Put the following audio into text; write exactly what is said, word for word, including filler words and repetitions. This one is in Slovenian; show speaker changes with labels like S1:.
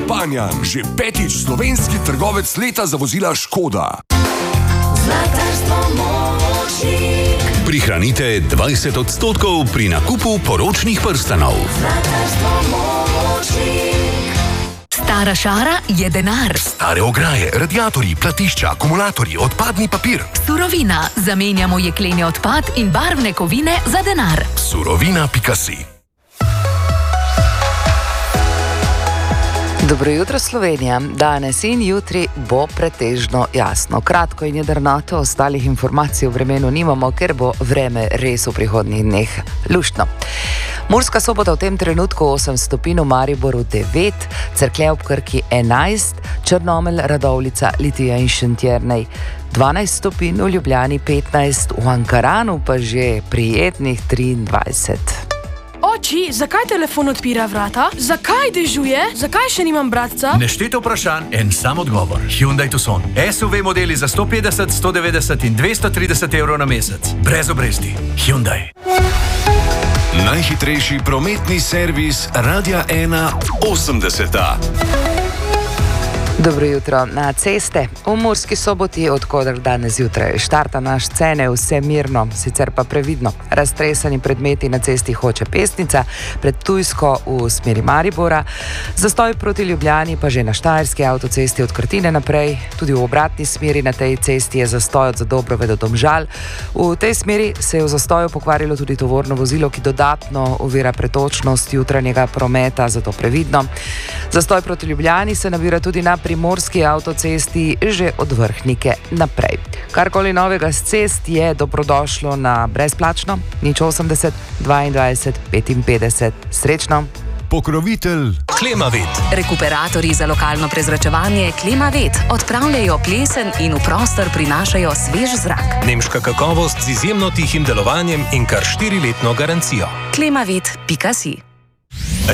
S1: Panjan, že petič slovenski trgovec leta za vozila Škoda.
S2: Zlatarstvo Močnik.
S3: Prihranite dvajset odstotkov pri nakupu poročnih prstanov.
S2: Zlatarstvo Močnik.
S4: Stara šara je denar.
S1: Stare ograje, radiatorji, platišča, akumulatorji, odpadni papir.
S4: Surovina. Zamenjamo jekleni odpad in barvne kovine za denar.
S1: Surovina pika si.
S5: Dobro jutro, Slovenija. Danes in jutri bo pretežno jasno. Kratko in jedrnato, ostalih informacij o vremenu nimamo, ker bo vreme res v prihodnjih dneh luštno. Murska Sobota v tem trenutku osem stopinj, v Mariboru devet, Cerklje ob Krki enajst, Črnomelj, Radovljica, Litija in Šentjernej dvanajst stopinj, v Ljubljani petnajst, v Ankaranu pa že prijetnih triindvajset.
S6: Oči, zakaj telefon odpira vrata? Zakaj dežuje? Zakaj še nimam bratca?
S7: Nešteto vprašanj, en sam odgovor. Hyundai Tucson. S U V modeli za sto petdeset, sto devetdeset in dvesto trideset evrov na mesec. Brez obresti. Hyundai.
S3: Najhitrejši prometni servis Radia ena osemdeseta.
S5: Dobro jutro. Na ceste v Murski Soboti, odkudar danes zjutraj štarta naš cene, vse mirno, sicer pa previdno. Raztresani predmeti na cesti Hoče Pesnica, pred Ptujsko v smeri Maribora, zastoj proti Ljubljani pa že na Štajerski avtocesti od Krtine naprej, tudi v obratni smeri na tej cesti je zastoj od Zadobrove do Domžal. V tej smeri se je v zastoju pokvarilo tudi tovorno vozilo, ki dodatno ovira pretočnost jutranjega prometa, zato previdno. Zastoj proti Ljubljani se nabira tudi na primorski avtocesti že od Vrhnike naprej. Karkoli novega s cest je dobrodošlo na brezplačno nič osemdeset dvaindvajset petinpetdeset. Srečno!
S3: Pokrovitelj
S8: Klimavet.
S4: Rekuperatorji za lokalno prezračevanje Klimavet odpravljajo plesen in v prostor prinašajo svež zrak.
S8: Nemška kakovost z izjemno tihim delovanjem in kar štiriletno garancijo.
S4: klimavet pika si